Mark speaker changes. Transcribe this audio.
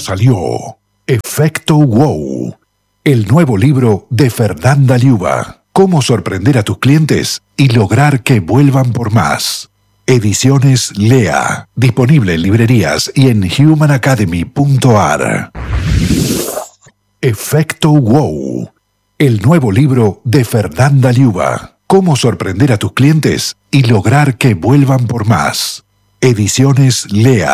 Speaker 1: salió Efecto Wow, el nuevo libro de Fernanda Liuba. Cómo sorprender a tus clientes y lograr que vuelvan por más. Ediciones Lea. Disponible en librerías y en humanacademy.ar. Efecto Wow, el nuevo libro de Fernanda Liuba. Cómo sorprender a tus clientes y lograr que vuelvan por más. Ediciones Lea.